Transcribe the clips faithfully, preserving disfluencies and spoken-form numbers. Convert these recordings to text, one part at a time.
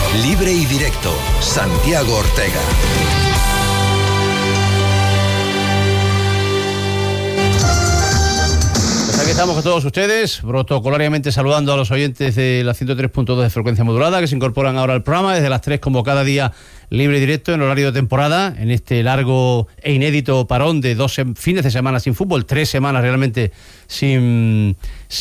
Libre y directo, Santiago Ortega. Aquí estamos con todos ustedes, protocolariamente saludando a los oyentes de la ciento tres punto dos de frecuencia modulada que se incorporan ahora al programa desde las tres, como cada día, libre y directo en horario de temporada, en este largo e inédito parón de dos fines de semana sin fútbol, tres semanas realmente sin,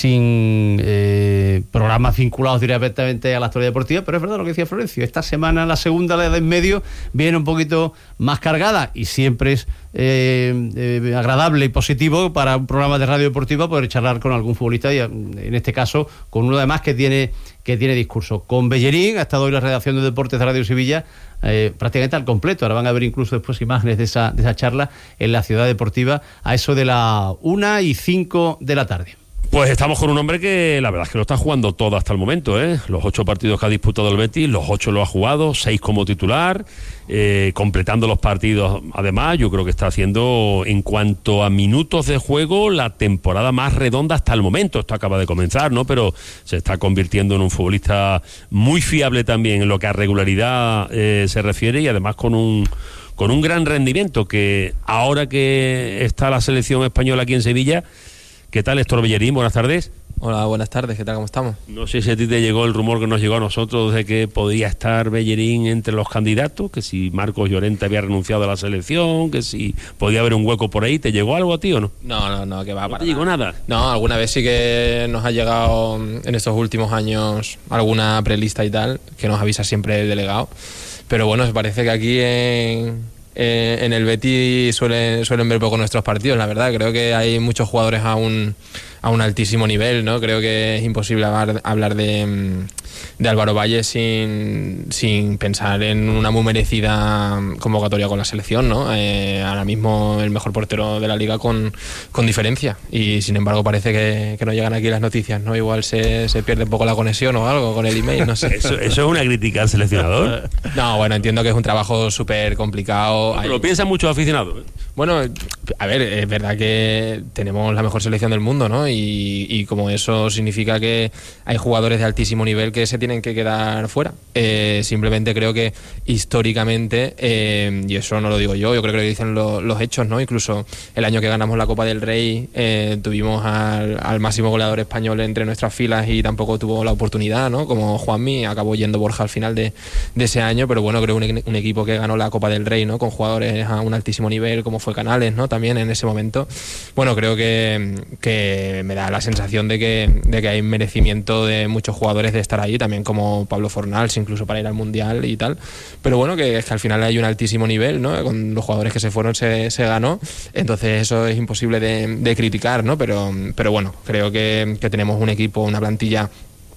sin eh, programas vinculados directamente a la actualidad deportiva, pero es verdad lo que decía Florencio, esta semana, la segunda, la de en medio, viene un poquito más cargada y siempre es eh, eh, agradable y positivo para un programa de radio deportiva poder charlar con algún futbolista y en este caso con uno además que tiene que tiene discurso. Con Bellerín ha estado hoy la redacción de Deportes de Radio Sevilla eh, prácticamente al completo. Ahora van a ver incluso después imágenes de esa, de esa charla en la Ciudad Deportiva a eso de la una y cinco de la tarde. Pues estamos con un hombre que la verdad es que lo está jugando todo hasta el momento, ¿eh? Los ocho partidos que ha disputado el Betis, los ocho lo ha jugado, seis como titular, eh, completando los partidos. Además, yo creo que está haciendo, en cuanto a minutos de juego, la temporada más redonda hasta el momento. Esto acaba de comenzar, ¿no? Pero se está convirtiendo en un futbolista muy fiable también en lo que a regularidad eh, se refiere y además con un... con un gran rendimiento que ahora que está la selección española aquí en Sevilla. ¿Qué tal, Héctor Bellerín? Buenas tardes. Hola, buenas tardes. ¿Qué tal? ¿Cómo estamos? No sé si a ti te llegó el rumor que nos llegó a nosotros de que podía estar Bellerín entre los candidatos, que si Marcos Llorente había renunciado a la selección, que si podía haber un hueco por ahí. ¿Te llegó algo a ti o no? No, no, no, que va. ¿No para te llegó nada? No, alguna vez sí que nos ha llegado en estos últimos años alguna prelista y tal, que nos avisa siempre el delegado. Pero bueno, parece que aquí en... Eh, en el Betis suelen, suelen ver poco nuestros partidos, la verdad. Creo que hay muchos jugadores a un, a un altísimo nivel, ¿no? Creo que es imposible hablar, hablar de, de Álvaro Valle sin, sin pensar en una muy merecida convocatoria con la selección, ¿no? Eh, ahora mismo el mejor portero de la liga con, con diferencia. Y sin embargo parece que, que no llegan aquí las noticias, ¿no? Igual se, se pierde un poco la conexión o algo con el email, no sé. ¿Eso, eso es una crítica al seleccionador? No, bueno, entiendo que es un trabajo súper complicado. Pero lo piensan muchos aficionados, ¿eh? Bueno, a ver, es verdad que tenemos la mejor selección del mundo, ¿no? Y, y como eso significa que hay jugadores de altísimo nivel que se tienen que quedar fuera. Eh, simplemente creo que históricamente, eh, y eso no lo digo yo, yo creo que lo dicen lo, los hechos, ¿no? Incluso el año que ganamos la Copa del Rey eh, tuvimos al, al máximo goleador español entre nuestras filas y tampoco tuvo la oportunidad, ¿no? Como Juanmi, acabó yendo Borja al final de, de ese año, pero bueno, creo un, un equipo que ganó la Copa del Rey, ¿no? Con jugadores a un altísimo nivel, como fue Canales, ¿no? También en ese momento. Bueno, creo que, que me da la sensación de que, de que hay merecimiento de muchos jugadores de estar ahí, también como Pablo Fornals, incluso para ir al Mundial y tal. Pero bueno, que, que al final hay un altísimo nivel, ¿no? Con los jugadores que se fueron se, se ganó. Entonces eso es imposible de, de criticar, ¿no? Pero, pero bueno, creo que, que tenemos un equipo, una plantilla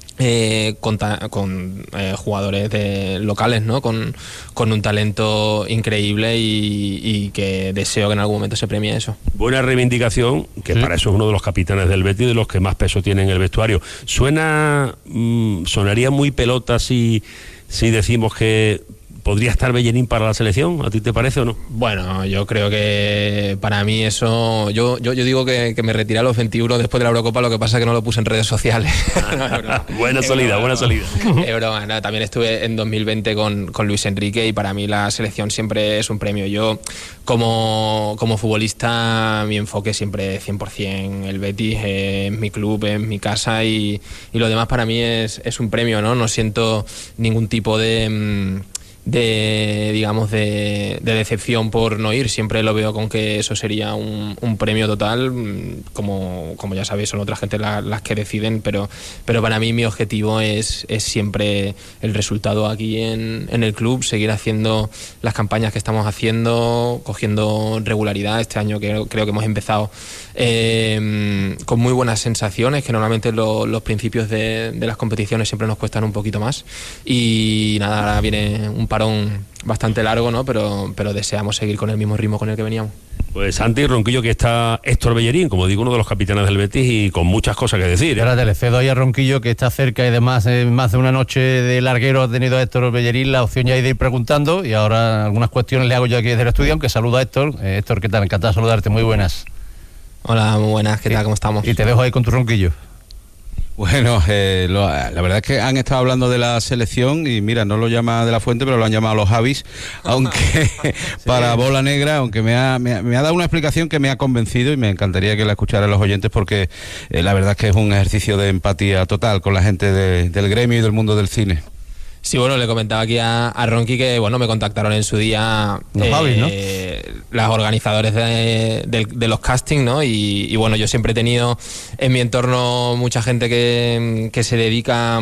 Eh, con, ta- con eh, jugadores de, locales, ¿no? Con, con un talento increíble y, y que deseo que en algún momento se premie eso. Buena reivindicación, que sí. Para eso es uno de los capitanes del Betis, de los que más peso tiene en el vestuario. Suena, mmm, sonaría muy pelota si, si decimos que ¿podría estar Bellerín para la selección? ¿A ti te parece o no? Bueno, yo creo que para mí eso... Yo yo, yo digo que, que me retiré a los veintiuno después de la Eurocopa, lo que pasa es que no lo puse en redes sociales. No, es broma. Buena salida, buena salida. Es broma, no, también estuve en dos mil veinte con, con Luis Enrique y para mí la selección siempre es un premio. Yo, como, como futbolista, mi enfoque siempre es cien por ciento el Betis, es mi club, es mi casa y, y lo demás para mí es, es un premio, ¿no? No siento ningún tipo de... de digamos de, de decepción por no ir, siempre lo veo con que eso sería un, un premio total, como, como ya sabéis son otra gente la, las que deciden, pero, pero para mí mi objetivo es, es siempre el resultado aquí en, en el club, seguir haciendo las campañas que estamos haciendo, cogiendo regularidad. Este año que, creo que hemos empezado eh, con muy buenas sensaciones, que normalmente lo, los principios de, de las competiciones siempre nos cuestan un poquito más y nada, ahora viene un parón bastante largo, ¿no? Pero, pero deseamos seguir con el mismo ritmo con el que veníamos. Pues Santi Ronquillo, que está Héctor Bellerín, como digo, uno de los capitanes del Betis y con muchas cosas que decir, ¿eh? Ahora le cedo ahí a Ronquillo, que está cerca y además eh, más de una noche de larguero ha tenido a Héctor Bellerín la opción ya de ir preguntando y ahora algunas cuestiones le hago yo aquí desde el estudio, aunque saluda a Héctor. Eh, Héctor, ¿qué tal? Encantado de saludarte, muy buenas. Hola, muy buenas, ¿qué tal? ¿Cómo estamos? Y te dejo ahí con tu Ronquillo. Bueno, eh, lo, la verdad es que han estado hablando de la selección y mira, no lo llama De la Fuente, pero lo han llamado los Javis, aunque sí. Para Bola Negra, aunque me ha, me, ha, me ha dado una explicación que me ha convencido y me encantaría que la escucharan los oyentes porque eh, la verdad es que es un ejercicio de empatía total con la gente de, del gremio y del mundo del cine. Sí, bueno, le comentaba aquí a, a Ronqui que, bueno, me contactaron en su día los eh, Javis, ¿no? Las organizadores de, de, de los castings, ¿no? Y, y bueno, yo siempre he tenido en mi entorno mucha gente que, que se dedica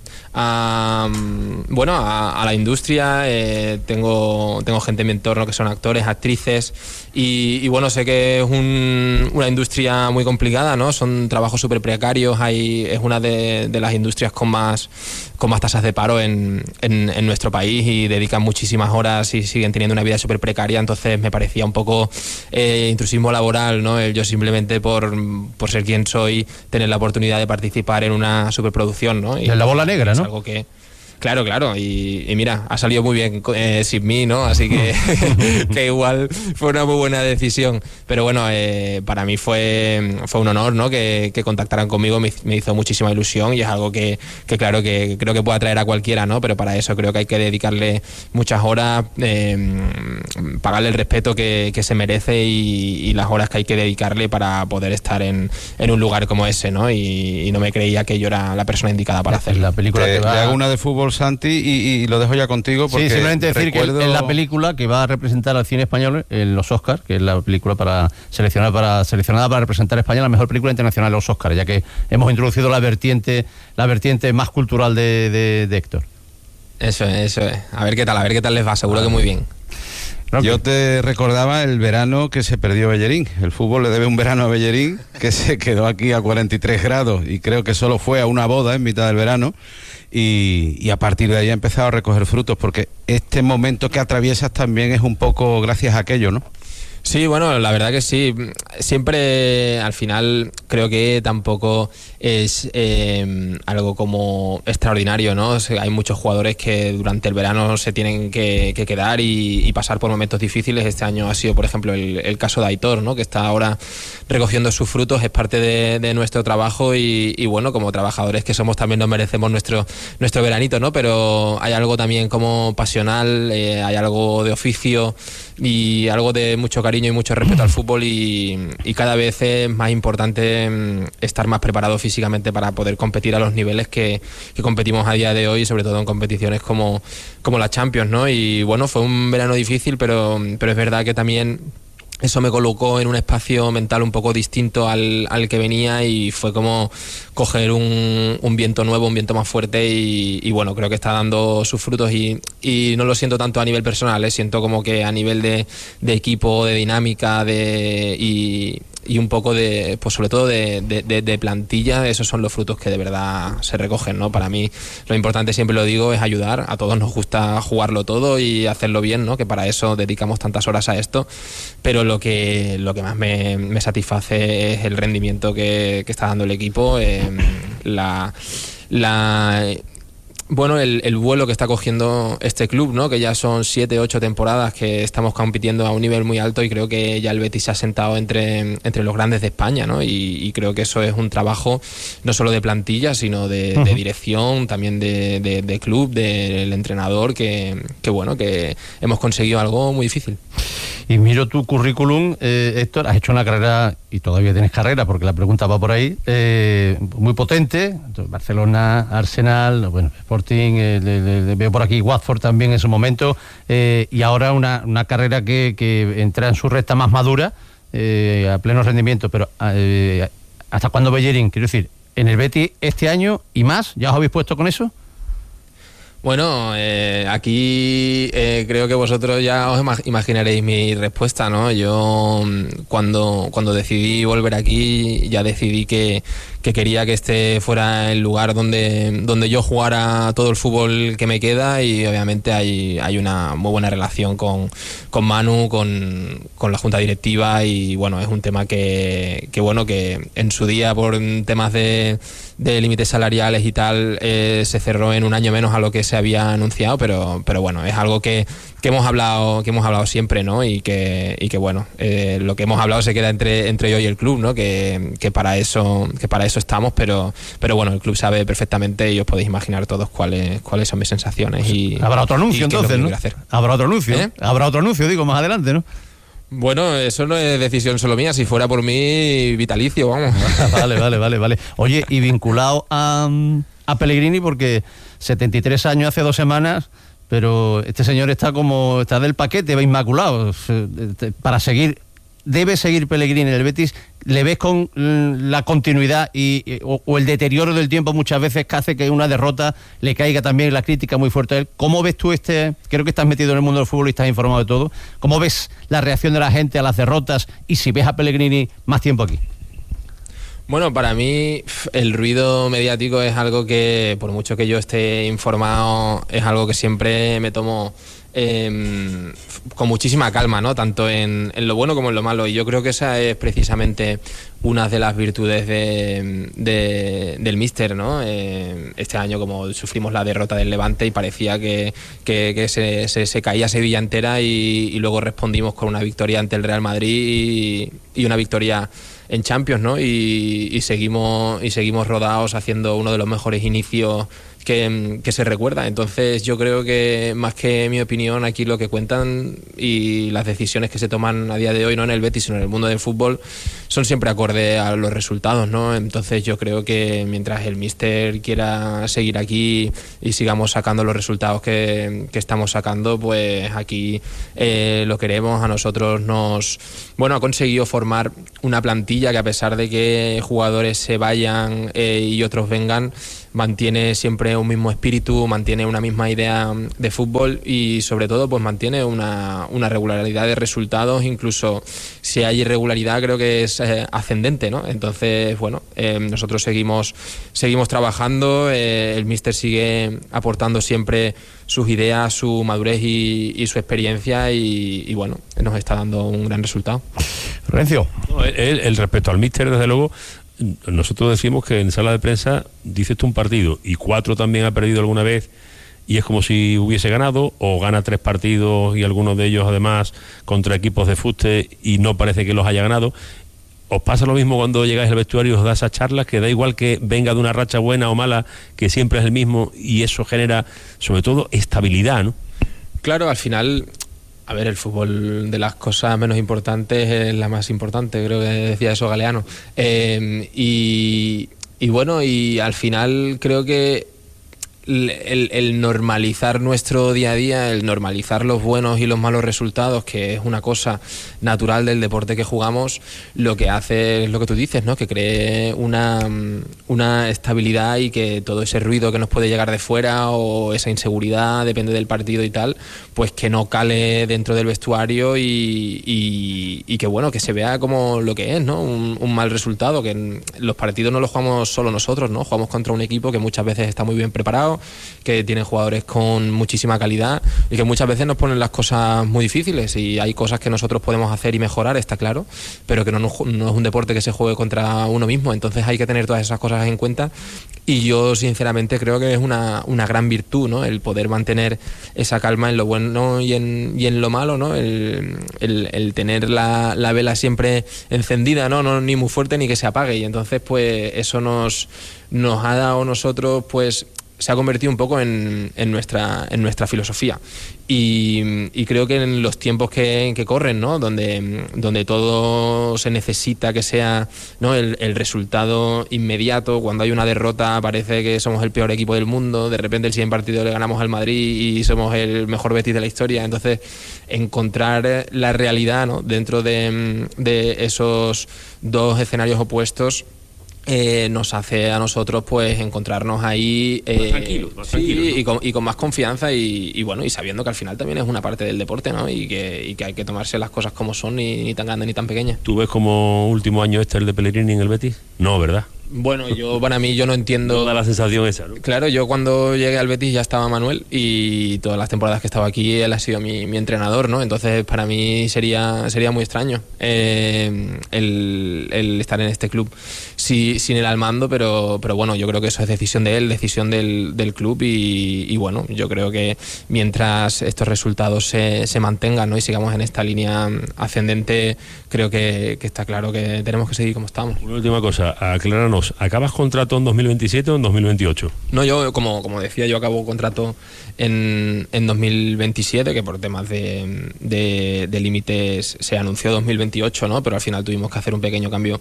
a, bueno, a, a la industria. Eh, tengo, tengo gente en mi entorno que son actores, actrices y, y bueno, sé que es un, una industria muy complicada, ¿no? Son trabajos súper precarios, hay, es una de, de las industrias con más, con más tasas de paro en, en, en nuestro país y dedican muchísimas horas y siguen teniendo una vida súper precaria, entonces me parecía un poco eh, intrusismo laboral, ¿no? El yo simplemente por, por ser quien soy tener la oportunidad de participar en una superproducción, ¿no? Y en la Bola Negra, ¿no? Es algo que... Claro, claro, y, y mira, ha salido muy bien eh, sin mí, ¿no? Así que, que igual fue una muy buena decisión. Pero bueno, eh, para mí fue, fue un honor, ¿no? Que, que contactaran conmigo, me, me hizo muchísima ilusión y es algo que, que claro, que creo que puede atraer a cualquiera, ¿no? Pero para eso creo que hay que dedicarle muchas horas, eh, pagarle el respeto que, que se merece y, y las horas que hay que dedicarle para poder estar en, en un lugar como ese, ¿no? Y, y no me creía que yo era la persona indicada para hacerlo. La película te, que va... te hago una de fútbol, Santi, y, y lo dejo ya contigo porque sí, simplemente decir recuerdo... que es la película que va a representar al cine español en los Oscars, que es la película para seleccionar para seleccionada para representar a España la mejor película internacional en los Oscars, ya que hemos introducido la vertiente la vertiente más cultural de, de, de Héctor. Eso es, eso es. A ver qué tal, a ver qué tal les va, seguro ah, que muy bien. Yo te recordaba el verano que se perdió Bellerín. El fútbol le debe un verano a Bellerín, que se quedó aquí a cuarenta y tres grados y creo que solo fue a una boda en mitad del verano. Y, y a partir de ahí ha empezado a recoger frutos, porque este momento que atraviesas también es un poco gracias a aquello, ¿no? Sí, bueno, la verdad que sí. Siempre, al final, creo que tampoco es eh, algo como extraordinario, ¿no? O sea, hay muchos jugadores que durante el verano se tienen que, que quedar y, y pasar por momentos difíciles. Este año ha sido, por ejemplo, el, el caso de Aitor, ¿no? Que está ahora recogiendo sus frutos, es parte de, de nuestro trabajo y, y, bueno, como trabajadores que somos también nos merecemos nuestro, nuestro veranito, ¿no? Pero hay algo también como pasional, eh, hay algo de oficio y algo de mucho cariño y mucho respeto al fútbol y, y cada vez es más importante estar más preparado físicamente para poder competir a los niveles que, que competimos a día de hoy, sobre todo en competiciones como, como la Champions, ¿no? Y bueno, fue un verano difícil, pero, pero es verdad que también eso me colocó en un espacio mental un poco distinto al, al que venía y fue como coger un, un viento nuevo, un viento más fuerte y, y bueno, creo que está dando sus frutos y, y no lo siento tanto a nivel personal, ¿eh? Siento como que a nivel de, de equipo, de dinámica de y, y un poco de, pues sobre todo de, de, de, de plantilla, esos son los frutos que de verdad se recogen, ¿no? Para mí lo importante, siempre lo digo, es ayudar, a todos nos gusta jugarlo todo y hacerlo bien, ¿no? Que para eso dedicamos tantas horas a esto, pero lo que, lo que más me, me satisface es el rendimiento que, que está dando el equipo, eh, la... la Bueno, el, el vuelo que está cogiendo este club, ¿no? Que ya son siete, ocho temporadas que estamos compitiendo a un nivel muy alto y creo que ya el Betis se ha sentado entre, entre los grandes de España, ¿no? Y, y creo que eso es un trabajo no solo de plantilla, sino de, uh-huh. de dirección, también de, de, de club, del entrenador, que, que bueno, que hemos conseguido algo muy difícil. Y miro tu currículum, eh, Héctor, has hecho una carrera, y todavía tienes carrera, porque la pregunta va por ahí, eh, muy potente, Barcelona, Arsenal, bueno, Sporting, eh, le, le, le veo por aquí Watford también en su momento, eh, y ahora una, una carrera que, que entra en su recta más madura, eh, a pleno rendimiento, pero eh, ¿hasta cuándo Bellerín? Quiero decir, ¿en el Betis este año y más? ¿Ya os habéis puesto con eso? Bueno, eh, aquí eh, creo que vosotros ya os imaginaréis mi respuesta, ¿no? Yo cuando, cuando decidí volver aquí ya decidí que, que quería que este fuera el lugar donde, donde yo jugara todo el fútbol que me queda y obviamente hay, hay una muy buena relación con, con Manu, con, con la junta directiva y bueno, es un tema que, que bueno, que en su día por temas de de límites salariales y tal eh, se cerró en un año menos a lo que se había anunciado, pero, pero bueno, es algo que, que hemos hablado que hemos hablado siempre, ¿no? Y que, y que bueno, eh, lo que hemos hablado se queda entre, entre yo y el club, ¿no? Que, que para eso que para eso estamos, pero, pero bueno, el club sabe perfectamente y os podéis imaginar todos cuáles cuáles son mis sensaciones. Y habrá otro anuncio entonces, ¿no? Habrá otro anuncio, ¿Eh? Habrá otro anuncio, digo, más adelante, ¿no? Bueno, eso no es decisión solo mía. Si fuera por mí, vitalicio, vamos. Vale, vale, vale, vale. Oye, y vinculado a, a Pellegrini, porque setenta y tres años hace dos semanas, pero este señor está como, está del paquete, va inmaculado. Para seguir, debe seguir Pellegrini en el Betis. ¿Le ves con la continuidad y, o, o el deterioro del tiempo muchas veces que hace que una derrota le caiga también la crítica muy fuerte a él? ¿Cómo ves tú este, creo que estás metido en el mundo del fútbol y estás informado de todo, cómo ves la reacción de la gente a las derrotas y si ves a Pellegrini más tiempo aquí? Bueno, para mí el ruido mediático es algo que, por mucho que yo esté informado, es algo que siempre me tomo eh, con muchísima calma, ¿no? Tanto en, en lo bueno como en lo malo. Y yo creo que esa es precisamente una de las virtudes de, de, del míster, ¿no? Eh, este año, como sufrimos la derrota del Levante y parecía que, que, que se, se, se caía Sevilla entera y, y luego respondimos con una victoria ante el Real Madrid y, y una victoria en Champions, ¿no? Y, y seguimos y seguimos rodados haciendo uno de los mejores inicios que, que se recuerda. Entonces yo creo que más que mi opinión, aquí lo que cuentan y las decisiones que se toman a día de hoy, no en el Betis sino en el mundo del fútbol, son siempre acorde a los resultados, ¿no? Entonces yo creo que mientras el míster quiera seguir aquí y sigamos sacando los resultados que, que estamos sacando, pues aquí eh, lo queremos. A nosotros nos, bueno, ha conseguido formar una plantilla que, a pesar de que jugadores se vayan eh, y otros vengan, mantiene siempre un mismo espíritu, mantiene una misma idea de fútbol y sobre todo pues mantiene una, una regularidad de resultados. Incluso si hay irregularidad, creo que es eh, ascendente, ¿no? Entonces, bueno, eh, nosotros seguimos seguimos trabajando, eh, el míster sigue aportando siempre sus ideas, su madurez y, y su experiencia y, y bueno, nos está dando un gran resultado. Florencio. No, el, el respecto al míster, desde luego, nosotros decimos que en sala de prensa dices tú un partido y cuatro también ha perdido alguna vez y es como si hubiese ganado, o gana tres partidos y algunos de ellos además contra equipos de fuste y no parece que los haya ganado. ¿Os pasa lo mismo cuando llegáis al vestuario y os da esas charlas, que da igual que venga de una racha buena o mala, que siempre es el mismo y eso genera sobre todo estabilidad, ¿no? Claro, al final, a ver, el fútbol, de las cosas menos importantes es la más importante, creo que decía eso Galeano. Eh, y, y bueno, y al final creo que el, el normalizar nuestro día a día, el normalizar los buenos y los malos resultados, que es una cosa natural del deporte que jugamos, lo que hace es lo que tú dices, ¿no? Que cree una, una estabilidad y que todo ese ruido que nos puede llegar de fuera o esa inseguridad, depende del partido y tal, pues que no cale dentro del vestuario y, y, y que bueno, que se vea como lo que es, ¿no? Un, un mal resultado, que los partidos no los jugamos solo nosotros, ¿no? Jugamos contra un equipo que muchas veces está muy bien preparado, que tiene jugadores con muchísima calidad y que muchas veces nos ponen las cosas muy difíciles, y hay cosas que nosotros podemos hacer y mejorar, está claro, pero que no, no es un deporte que se juegue contra uno mismo. Entonces hay que tener todas esas cosas en cuenta y yo sinceramente creo que es una, una gran virtud, ¿no? El poder mantener esa calma en lo bueno y en, y en lo malo, ¿no? El, el, el tener la, la vela siempre encendida, ¿no? No ni muy fuerte ni que se apague, y entonces pues eso nos, nos ha dado a nosotros, pues se ha convertido un poco en, en nuestra en nuestra filosofía y, y creo que en los tiempos que, que corren, ¿no? donde, donde todo se necesita que sea, ¿no? el, el resultado inmediato. Cuando hay una derrota parece que somos el peor equipo del mundo, de repente el siguiente partido le ganamos al Madrid y somos el mejor Betis de la historia. Entonces encontrar la realidad, ¿no? dentro de, de esos dos escenarios opuestos Eh, nos hace a nosotros pues encontrarnos ahí eh, más tranquilos, más sí, tranquilos, ¿no? y, con, y con más confianza y, y bueno, y sabiendo que al final también es una parte del deporte, ¿no? y, que, y que hay que tomarse las cosas como son, ni, ni tan grandes ni tan pequeñas. ¿Tú ves como último año este el de Pellegrini en el Betis? No, ¿verdad? Bueno, yo para mí yo no entiendo. No da la sensación esa, ¿no? Claro, yo cuando llegué al Betis ya estaba Manuel y todas las temporadas que estaba aquí él ha sido mi, mi entrenador, ¿no? Entonces para mí sería sería muy extraño eh, el, el estar en este club sí, sin él al mando, pero, pero bueno, yo creo que eso es decisión de él, decisión del, del club y, y bueno, yo creo que mientras estos resultados se, se mantengan, ¿no? Y sigamos en esta línea ascendente, creo que, que está claro que tenemos que seguir como estamos. Una última cosa, acláranos. ¿Acabas contrato en dos mil veintisiete o en dos mil veintiocho? No, yo, como, como decía, yo acabo contrato en, en dos mil veintisiete, que por temas de, de, de límites se anunció dos mil veintiocho, ¿no? Pero al final tuvimos que hacer un pequeño cambio.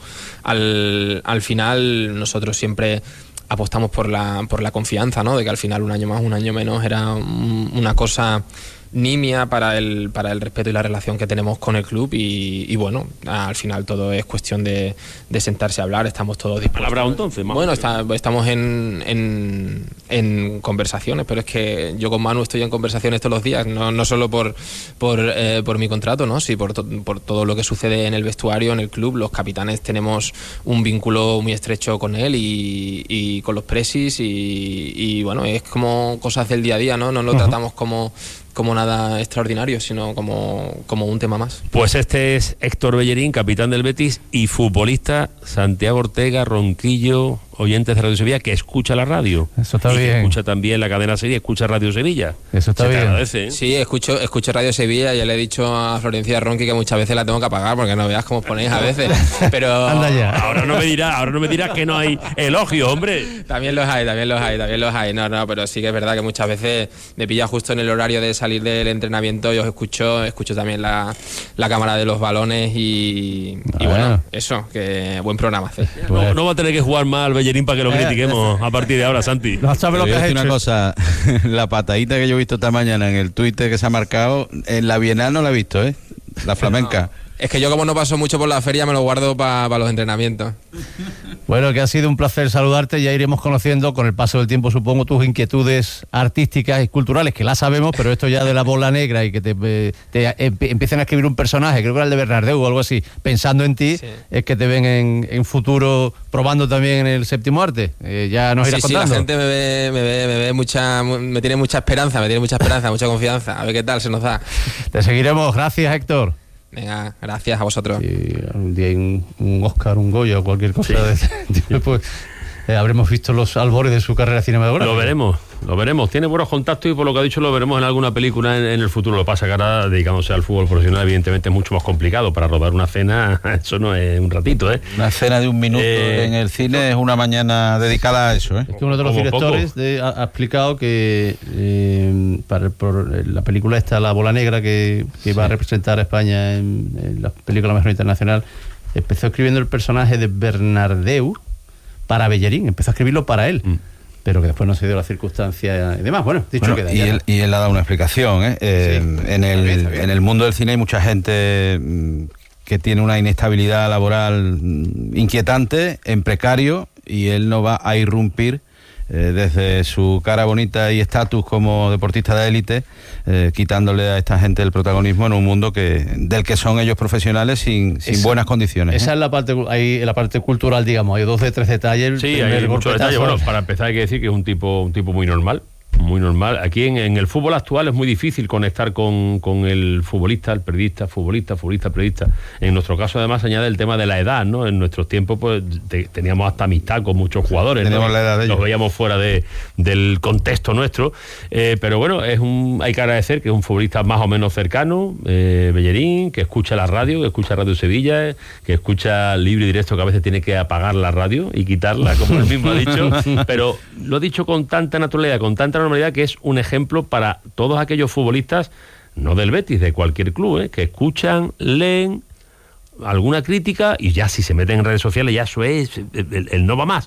Al, al final, nosotros siempre apostamos por la, por la confianza, ¿no? De que al final un año más, un año menos era un, una cosa nimia para el para el respeto y la relación que tenemos con el club y, y bueno, al final todo es cuestión de, de sentarse a hablar, estamos todos dispuestos. ¿Palabra entonces? Más bueno, está, estamos en, en, en conversaciones, pero es que yo con Manu estoy en conversaciones todos los días, no, no solo por por, eh, por mi contrato, ¿no? Sí, por, to, por todo lo que sucede en el vestuario, en el club. Los capitanes tenemos un vínculo muy estrecho con él y, y con los presis y, y bueno, es como cosas del día a día, ¿no? No lo uh-huh. tratamos como como nada extraordinario, sino como, como un tema más. Pues este es Héctor Bellerín, capitán del Betis y futbolista. Santiago Ortega, Ronquillo, oyentes de Radio Sevilla, que escucha la radio. Eso está y bien. Que escucha también la cadena Sevilla, escucha Radio Sevilla. Eso está Se bien. Te agradece, ¿eh? Sí, escucho, escucho Radio Sevilla. Ya le he dicho a Florencia Ronqui que muchas veces la tengo que apagar porque no veas cómo os ponéis a veces. Pero anda ya. Ahora no me dirás, ahora no me dirás que no hay elogios, hombre. También los hay, también los hay, también los hay. No, no, pero sí que es verdad que muchas veces me pilla justo en el horario de salir del entrenamiento y os escucho, escucho también la, la cámara de los balones y, y bueno. bueno, eso, que buen programa. No, no va a tener que jugar mal Bellerín para que lo critiquemos a partir de ahora, Santi. No sabes lo que has hecho. Una cosa, la patadita que yo he visto esta mañana en el Twitter que se ha marcado, en la Bienal no la he visto, ¿eh? La flamenca. No. Es que yo como no paso mucho por la feria me lo guardo para pa los entrenamientos. Bueno, que ha sido un placer saludarte. Ya iremos conociendo con el paso del tiempo, supongo, tus inquietudes artísticas y culturales, que las sabemos, pero esto ya de la bola negra y que te, te empiecen a escribir un personaje, creo que era el de Bernardeu o algo así, pensando en ti, sí. Es que te ven en, en futuro probando también en el séptimo arte. Eh, ya nos irás sí, contando. Sí, la gente me ve, me ve, me ve mucha, me tiene mucha esperanza, me tiene mucha esperanza, mucha confianza. A ver qué tal se nos da. Te seguiremos. Gracias, Héctor. Venga, gracias a vosotros. Sí, un día un, un Oscar, un Goya o cualquier cosa sí. de pues eh, habremos visto los albores de su carrera cinematográfica. Lo veremos, lo veremos. Tiene buenos contactos y por lo que ha dicho lo veremos en alguna película en, en el futuro. Lo pasa que ahora, dedicándose al fútbol profesional, evidentemente es mucho más complicado. Para rodar una cena, eso no es un ratito, ¿eh? Una cena de un minuto eh, en el cine es una mañana dedicada a eso, ¿eh? Es que uno de los Como directores de, ha, ha explicado que eh, para por la película esta, La Bola Negra, que, que sí. va a representar a España en, en la película mejor internacional, empezó escribiendo el personaje de Bernardeu para Bellerín, empezó a escribirlo para él, mm. pero que después no se dio la circunstancia y demás. Bueno, dicho bueno, queda. Y él, y él ha dado una explicación, ¿eh? eh sí, en, el, bien, bien. en el mundo del cine hay mucha gente que tiene una inestabilidad laboral inquietante, en precario, y él no va a irrumpir eh, desde su cara bonita y estatus como deportista de élite, eh, quitándole a esta gente el protagonismo en un mundo que del que son ellos profesionales sin, sin esa, buenas condiciones. Esa ¿eh? es la parte, hay la parte cultural, digamos, hay dos de tres detalles. Sí, hay muchos detalles. Bueno, para empezar hay que decir que es un tipo, un tipo muy normal. Muy normal. Aquí en, en el fútbol actual es muy difícil conectar con, con el futbolista, el periodista, futbolista, futbolista, periodista. En nuestro caso, además, se añade el tema de la edad, ¿no? En nuestros tiempos, pues, te, teníamos hasta amistad con muchos jugadores. Teníamos ¿no? la edad de ellos. Los veíamos fuera de, del contexto nuestro. Eh, pero bueno, es un, hay que agradecer que es un futbolista más o menos cercano, eh, Bellerín, que escucha la radio, que escucha Radio Sevilla, que escucha Libre y Directo, que a veces tiene que apagar la radio y quitarla, como él mismo ha dicho. Pero lo ha dicho con tanta naturalidad, con tanta normalidad, que es un ejemplo para todos aquellos futbolistas, no del Betis, de cualquier club, ¿eh? que escuchan, leen alguna crítica y ya si se meten en redes sociales ya eso es, el, el no va más,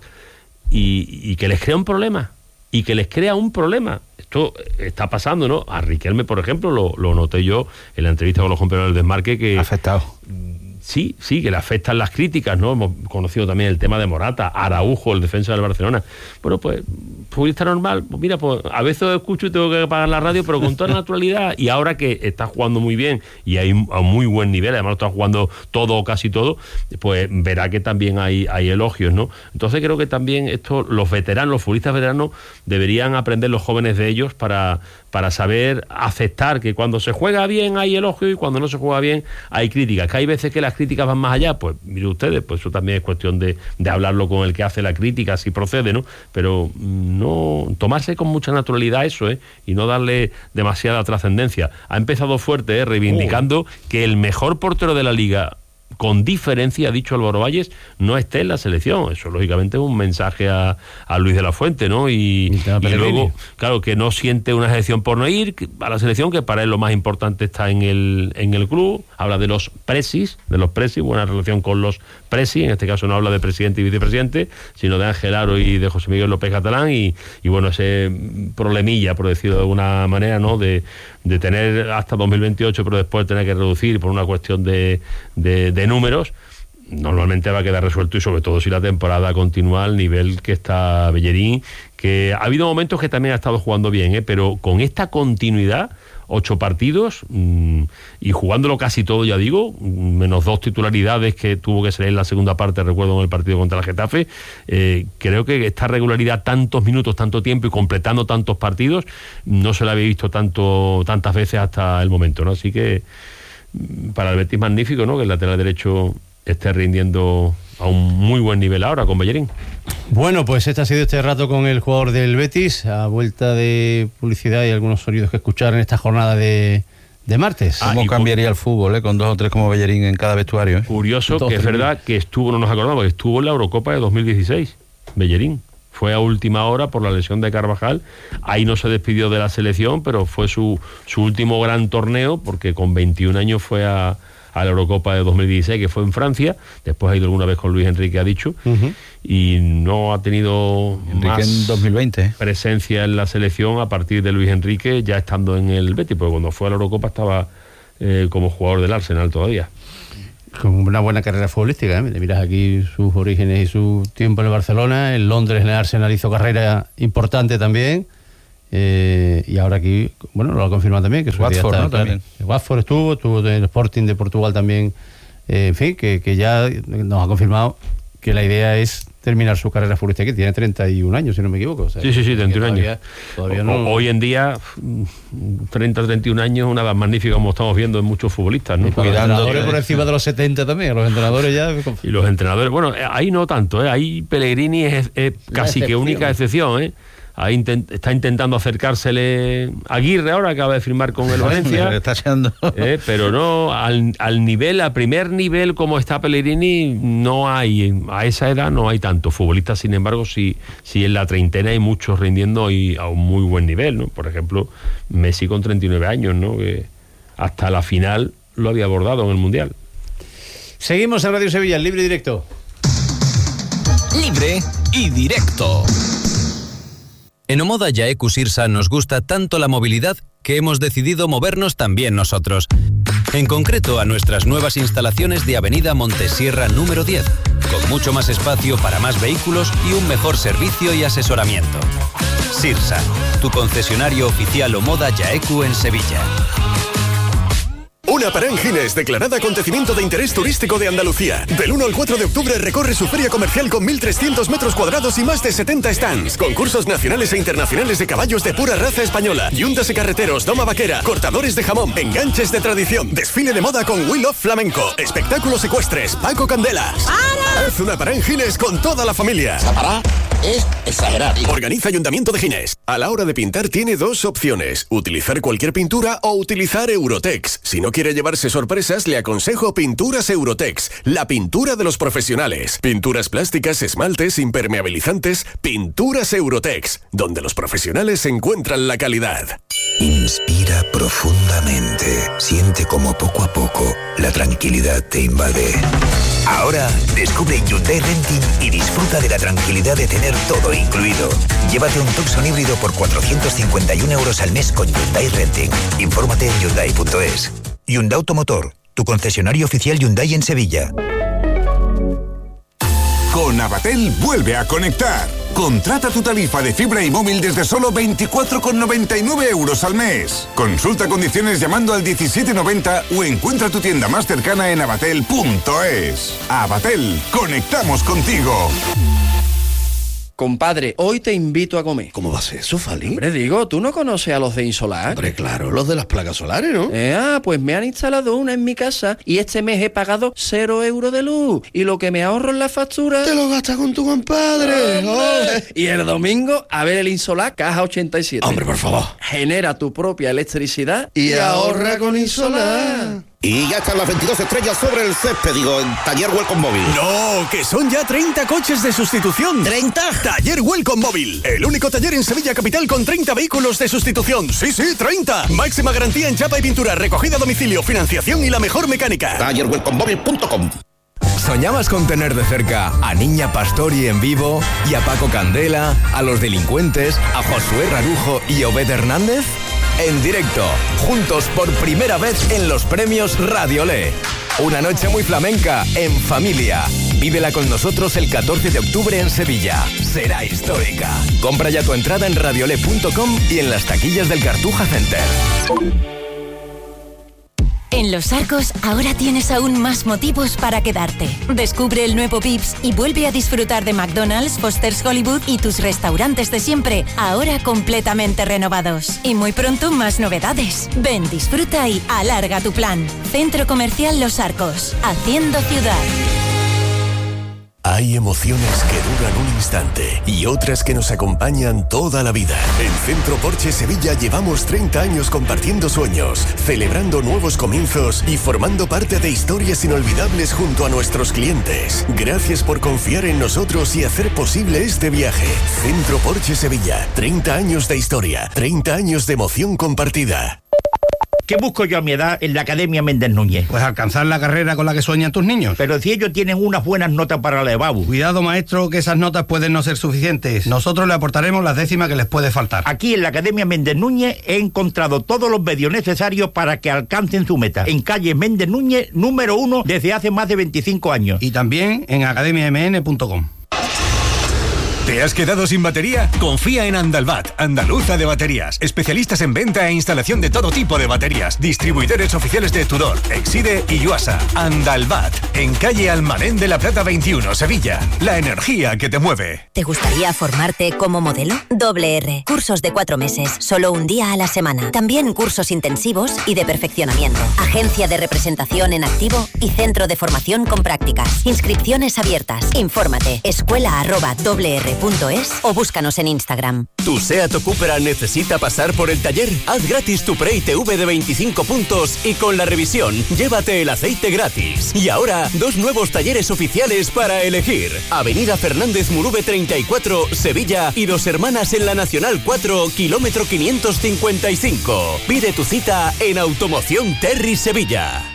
y, y que les crea un problema, y que les crea un problema. Esto está pasando, ¿no? A Riquelme, por ejemplo, lo, lo noté yo en la entrevista con los compañeros del Desmarque, que... Afectado. Sí, sí, que le afectan las críticas, ¿no? Hemos conocido también el tema de Morata, Araujo, el defensa del Barcelona. Bueno, pues futbolista normal, pues mira, pues a veces escucho y tengo que apagar la radio, pero con toda naturalidad, y ahora que está jugando muy bien y hay a muy buen nivel, además lo está jugando todo o casi todo, pues verá que también hay, hay elogios, ¿no? Entonces creo que también esto, los veteranos, los futbolistas veteranos, deberían aprender los jóvenes de ellos para, para saber aceptar que cuando se juega bien hay elogios y cuando no se juega bien hay críticas, que hay veces que las críticas van más allá, pues mire ustedes, pues eso también es cuestión de, de hablarlo con el que hace la crítica, si procede, ¿no? Pero no tomarse con mucha naturalidad eso, ¿eh? Y no darle demasiada trascendencia. Ha empezado fuerte, ¿eh? Reivindicando oh. que el mejor portero de la liga, con diferencia, ha dicho Álvaro Valles, no esté en la selección. Eso lógicamente es un mensaje a, a Luis de la Fuente, ¿no? Y, y luego, claro, que no siente una selección por no ir a la selección, que para él lo más importante está en el en el club. Habla de los presis, de los presis, buena relación con los presis, en este caso no habla de presidente y vicepresidente, sino de Ángel Aro y de José Miguel López Catalán, y, y bueno, ese problemilla, por decirlo de alguna manera, ¿no? De, de tener hasta dos mil veintiocho, pero después tener que reducir por una cuestión de, de, de números, normalmente va a quedar resuelto, y sobre todo si la temporada continúa al nivel que está Bellerín, que ha habido momentos que también ha estado jugando bien, ¿eh? Pero con esta continuidad, ocho partidos mmm, y jugándolo casi todo, ya digo, menos dos titularidades que tuvo que ser en la segunda parte, recuerdo, en el partido contra el Getafe, eh, creo que esta regularidad, tantos minutos, tanto tiempo y completando tantos partidos, no se la había visto tanto tantas veces hasta el momento, ¿no? Así que para el Betis magnífico, ¿no? Que el lateral derecho esté rindiendo a un muy buen nivel ahora con Bellerín. Bueno, pues este ha sido este rato con el jugador del Betis, a vuelta de publicidad y algunos sonidos que escuchar en esta jornada de, de martes. ¿Cómo ah, cambiaría el fútbol, eh? Con dos o tres como Bellerín en cada vestuario, eh? Curioso que es verdad que estuvo, no nos acordamos, que estuvo en la Eurocopa de dos mil dieciséis, Bellerín. Fue a última hora por la lesión de Carvajal, ahí no se despidió de la selección, pero fue su, su último gran torneo, porque con veintiún años fue a, a la Eurocopa de dos mil dieciséis, que fue en Francia, después ha ido alguna vez con Luis Enrique, ha dicho, uh-huh. y no ha tenido Enrique más en dos mil veinte. Presencia en la selección a partir de Luis Enrique, ya estando en el Betis, porque cuando fue a la Eurocopa estaba eh, como jugador del Arsenal todavía. Con una buena carrera futbolística, ¿eh? Miras aquí sus orígenes y su tiempo en el Barcelona, en Londres en el Arsenal hizo carrera importante también, eh, y ahora aquí, bueno, lo ha confirmado también, que su Watford, ¿no? También. Watford estuvo, estuvo en el Sporting de Portugal también, eh, en fin, que, que ya nos ha confirmado que la idea es terminar su carrera futbolística, que tiene treinta y un años, si no me equivoco. O sea, sí, sí, sí, treinta y un todavía, años. Todavía o, no... Hoy en día, treinta, treinta y un años, una edad magnífica, como estamos viendo en muchos futbolistas, ¿no? Y para los entrenadores por encima de los setenta también, los entrenadores ya... Y los entrenadores, bueno, ahí no tanto, ¿eh? Ahí Pellegrini es, es casi que única excepción, ¿eh? Ahí intent, está intentando acercársele a Aguirre ahora, acaba de firmar con el Valencia, está echando. eh, pero no al, al nivel, al primer nivel como está Pellegrini, no hay, a esa edad no hay tantos futbolistas. Sin embargo, sí, sí en la treintena hay muchos rindiendo y a un muy buen nivel, ¿no? Por ejemplo, Messi con treinta y nueve años, ¿no? Que hasta la final lo había abordado en el Mundial. Seguimos en Radio Sevilla, libre y directo. Libre y directo. En Omoda Yaeku Sirsa nos gusta tanto la movilidad que hemos decidido movernos también nosotros. En concreto a nuestras nuevas instalaciones de Avenida Montesierra número diez, con mucho más espacio para más vehículos y un mejor servicio y asesoramiento. Sirsa, tu concesionario oficial Omoda Yaeku en Sevilla. Una Parán Gines, declarada acontecimiento de interés turístico de Andalucía. Del uno al cuatro de octubre recorre su feria comercial con mil trescientos metros cuadrados y más de setenta stands. Concursos nacionales e internacionales de caballos de pura raza española. Yuntas y carreteros, doma vaquera, cortadores de jamón, enganches de tradición, desfile de moda con We Love Flamenco, espectáculos ecuestres, Paco Candelas. ¡Para! Haz una Parán Gines con toda la familia. Para es exagerar. Organiza Ayuntamiento de Gines. A la hora de pintar tiene dos opciones: utilizar cualquier pintura o utilizar Eurotex. Si no quiere llevarse sorpresas, le aconsejo Pinturas Eurotex, la pintura de los profesionales. Pinturas plásticas, esmaltes, impermeabilizantes. Pinturas Eurotex, donde los profesionales encuentran la calidad. Inspira profundamente. Siente como poco a poco la tranquilidad te invade. Ahora descubre Hyundai Renting y disfruta de la tranquilidad de tener todo incluido. Llévate un Tucson híbrido por cuatrocientos cincuenta y un euros al mes con Hyundai Renting. Infórmate en Hyundai punto es. Hyundai Automotor, tu concesionario oficial Hyundai en Sevilla. Con Abatel vuelve a conectar. Contrata tu tarifa de fibra y móvil desde solo veinticuatro con noventa y nueve euros al mes. Consulta condiciones llamando al diecisiete noventa o encuentra tu tienda más cercana en abatel punto es. Abatel, conectamos contigo. Compadre, hoy te invito a comer. ¿Cómo va a ser eso, Fali? Hombre, digo, ¿tú no conoces a los de Insolar? Hombre, claro, los de las placas solares, ¿no? Eh, ah, pues me han instalado una en mi casa y este mes he pagado cero euros de luz. Y lo que me ahorro en la factura... ¡Te lo gastas con tu compadre! ¡Oh! Y el domingo, a ver el Insolar Caja ochenta y siete. ¡Hombre, por favor! Genera tu propia electricidad y, y ahorra con Insolar. Y ya están las veintidós estrellas sobre el césped, digo, en Taller Welcome Móvil. No, que son ya treinta coches de sustitución. ¿treinta? Taller Welcome Móvil, el único taller en Sevilla Capital con treinta vehículos de sustitución. Sí, sí, treinta. Máxima garantía en chapa y pintura, recogida a domicilio, financiación y la mejor mecánica. taller welcome móvil punto com. ¿Soñabas con tener de cerca a Niña Pastori en vivo y a Paco Candela, a Los Delincuentes, a Josué Rarujo y a Obed Hernández? En directo, juntos por primera vez en los premios Radiolé. Una noche muy flamenca, en familia. Vívela con nosotros el catorce de octubre en Sevilla. Será histórica. Compra ya tu entrada en radiolé punto com y en las taquillas del Cartuja Center. En Los Arcos ahora tienes aún más motivos para quedarte. Descubre el nuevo Vips y vuelve a disfrutar de McDonald's, Foster's Hollywood y tus restaurantes de siempre, ahora completamente renovados. Y muy pronto más novedades. Ven, disfruta y alarga tu plan. Centro Comercial Los Arcos, haciendo ciudad. Hay emociones que duran un instante y otras que nos acompañan toda la vida. En Centro Porsche Sevilla llevamos treinta años compartiendo sueños, celebrando nuevos comienzos y formando parte de historias inolvidables junto a nuestros clientes. Gracias por confiar en nosotros y hacer posible este viaje. Centro Porsche Sevilla, treinta años de historia, treinta años de emoción compartida. ¿Qué busco yo a mi edad en la Academia Méndez Núñez? Pues alcanzar la carrera con la que sueñan tus niños. Pero si ellos tienen unas buenas notas para la EBAU. Cuidado, maestro, que esas notas pueden no ser suficientes. Nosotros le aportaremos las décimas que les puede faltar. Aquí en la Academia Méndez Núñez he encontrado todos los medios necesarios para que alcancen su meta. En calle Méndez Núñez, número uno, desde hace más de veinticinco años. Y también en academia m n punto com. ¿Te has quedado sin batería? Confía en Andalbat, andaluza de baterías. Especialistas en venta e instalación de todo tipo de baterías. Distribuidores oficiales de Tudor, Exide y Yuasa. Andalbat, en calle Almadén de la Plata veintiuno, Sevilla. La energía que te mueve. ¿Te gustaría formarte como modelo? Doble R. Cursos de cuatro meses, solo un día a la semana. También cursos intensivos y de perfeccionamiento. Agencia de representación en activo y centro de formación con prácticas. Inscripciones abiertas. Infórmate. Escuela arroba doble R punto es o búscanos en Instagram. ¿Tu SEAT o Cupra necesita pasar por el taller? Haz gratis tu pre-I T V de veinticinco puntos y con la revisión llévate el aceite gratis. Y ahora, dos nuevos talleres oficiales para elegir. Avenida Fernández Murube treinta y cuatro, Sevilla y Dos Hermanas en la Nacional cuatro, kilómetro quinientos cincuenta y cinco. Pide tu cita en Automoción Terry Sevilla.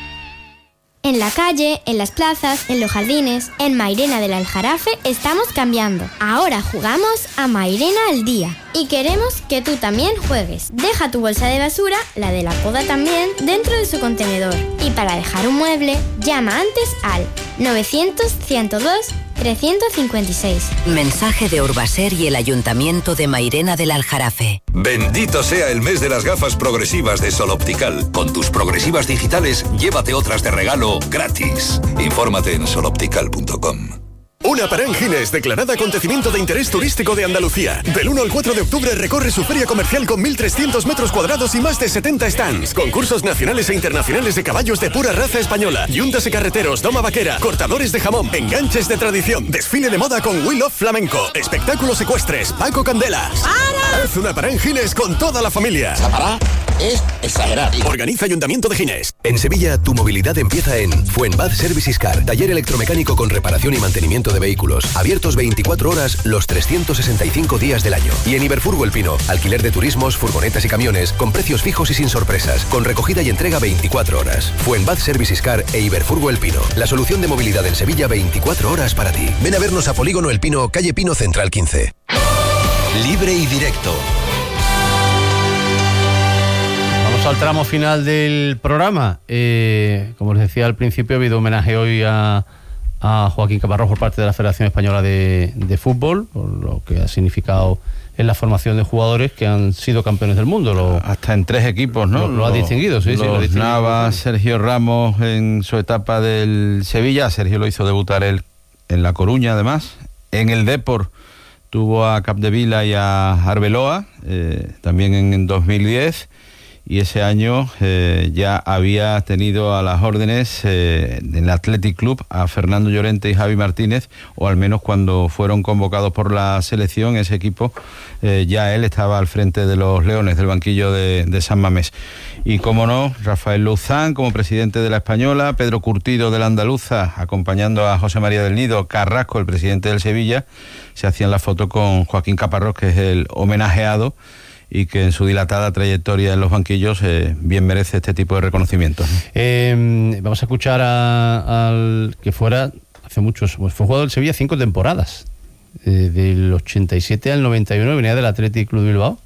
En la calle, en las plazas, en los jardines, en Mairena del Aljarafe estamos cambiando. Ahora jugamos a Mairena al día y queremos que tú también juegues. Deja tu bolsa de basura, la de la poda también, dentro de su contenedor. Y para dejar un mueble, llama antes al novecientos, ciento dos, trescientos cincuenta y seis. Mensaje de Urbaser y el Ayuntamiento de Mairena del Aljarafe. Bendito sea el mes de las gafas progresivas de Sol Optical. Con tus progresivas digitales, llévate otras de regalo gratis. Infórmate en sol optical punto com. Una Parán Gines, declarada acontecimiento de interés turístico de Andalucía. Del uno al cuatro de octubre recorre su feria comercial con mil trescientos metros cuadrados y más de setenta stands. Concursos nacionales e internacionales de caballos de pura raza española. Yuntas y carreteros, doma vaquera, cortadores de jamón, enganches de tradición, desfile de moda con We Love Flamenco, espectáculos ecuestres, Paco Candela. ¡Para! Haz una Parán Gines con toda la familia. ¿Para? Es exagerar. Organiza Ayuntamiento de Gines. En Sevilla, tu movilidad empieza en Fuenbad Services Car, taller electromecánico con reparación y mantenimiento de vehículos. Abiertos veinticuatro horas los trescientos sesenta y cinco días del año. Y en Iberfurgo El Pino, alquiler de turismos, furgonetas y camiones con precios fijos y sin sorpresas, con recogida y entrega veinticuatro horas. Fuenbad Services Car e Iberfurgo El Pino, la solución de movilidad en Sevilla veinticuatro horas para ti. Ven a vernos a Polígono El Pino, calle Pino Central quince. Libre y directo. Al tramo final del programa. Eh, como les decía al principio, ha habido homenaje hoy a, a Joaquín Caparrós por parte de la Federación Española de, de Fútbol, por lo que ha significado en la formación de jugadores que han sido campeones del mundo. Lo, Hasta en tres equipos, ¿no? Lo, lo ha distinguido, sí, los sí. Lo ha distinguido. Navas, Sergio Ramos en su etapa del Sevilla. Sergio lo hizo debutar él en La Coruña, además. En el Depor tuvo a Capdevila y a Arbeloa, eh, también en, en dos mil diez. Y ese año eh, ya había tenido a las órdenes eh, en el Athletic Club a Fernando Llorente y Javi Martínez, o al menos cuando fueron convocados por la selección, ese equipo, eh, ya él estaba al frente de los Leones, del banquillo de, de San Mamés. Y como no, Rafael Luzán como presidente de la Española, Pedro Curtido de la Andaluza, acompañando a José María del Nido, Carrasco, el presidente del Sevilla, se hacían la foto con Joaquín Caparrós, que es el homenajeado, y que en su dilatada trayectoria en los banquillos eh, bien merece este tipo de reconocimientos. Eh, vamos a escuchar a, al que fuera, hace muchos, pues fue jugador del Sevilla cinco temporadas, eh, del ochenta y siete al noventa y uno, venía del Athletic Club de Bilbao,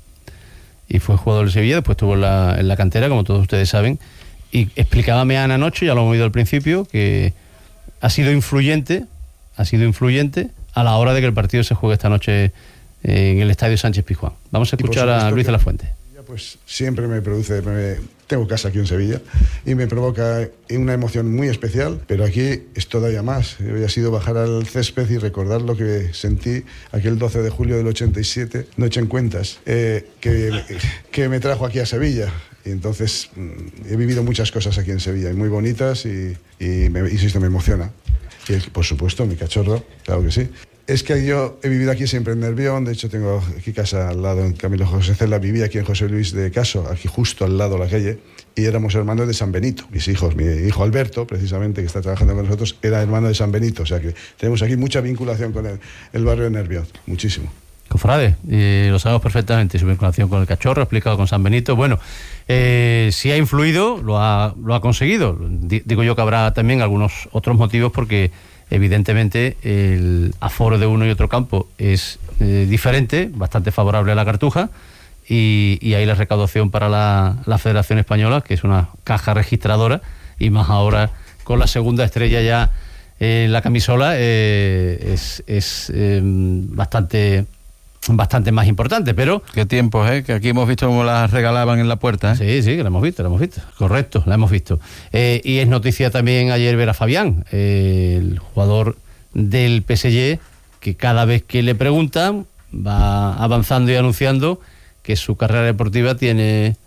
y fue jugador del Sevilla, después estuvo en la, en la cantera, como todos ustedes saben, y explicábame Ana anoche, ya lo hemos oído al principio, que ha sido influyente, ha sido influyente a la hora de que el partido se juegue esta noche en el Estadio Sánchez Pizjuán. Vamos a escuchar a Luis de la Fuente. Pues siempre me produce, me, tengo casa aquí en Sevilla y me provoca una emoción muy especial, pero aquí es todavía más. Ha sido bajar al césped y recordar lo que sentí aquel doce de julio del ochenta y siete, Noche en Cuentas, eh, que, que me trajo aquí a Sevilla. Y entonces he vivido muchas cosas aquí en Sevilla, muy bonitas, y, y me, insisto, me emociona. Y por supuesto, mi cachorro, claro que sí. Es que yo he vivido aquí siempre en Nervión, de hecho tengo aquí casa al lado en Camilo José Cela, viví aquí en José Luis de Caso, aquí justo al lado de la calle, y éramos hermanos de San Benito, mis hijos, mi hijo Alberto, precisamente, que está trabajando con nosotros, era hermano de San Benito, o sea que tenemos aquí mucha vinculación con el, el barrio de Nervión, muchísimo. Cofrade, eh, lo sabemos perfectamente, su vinculación con el cachorro, explicado con San Benito. Bueno, eh, si ha influido, lo ha, lo ha conseguido. D- digo yo que habrá también algunos otros motivos, porque evidentemente el aforo de uno y otro campo es eh, diferente, bastante favorable a la Cartuja, y, y ahí la recaudación para la, la Federación Española, que es una caja registradora, y más ahora con la segunda estrella ya en la camisola, eh, es, es eh, bastante... bastante más importante, pero... Qué tiempos, ¿eh? Que aquí hemos visto cómo las regalaban en la puerta, ¿eh? Sí, sí, que la hemos visto, la hemos visto. Correcto, la hemos visto. Eh, y es noticia también ayer ver a Fabián, eh, el jugador del P S G, que cada vez que le preguntan va avanzando y anunciando que su carrera deportiva tiene